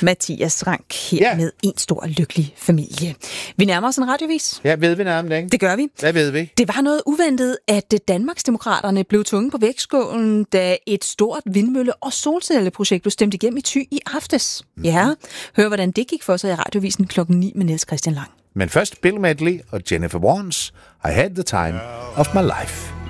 Mathias Rank her med en stor lykkelig familie. Vi nærmer os en radiovis. Ja, ved vi noget om det, ikke? Det gør vi. Hvad ved vi? Det var noget uventet, at Danmarksdemokraterne blev tvunget på vægtskålen, da et stort vindmølle- og solcelleprojekt blev stemt igennem i Thy i aftes. Ja, hør hvordan det gik for sig i radiovisen 9:00 med Niels Christian Lang. Men først Bill Medley og Jennifer Warnes, I Had the Time of My Life.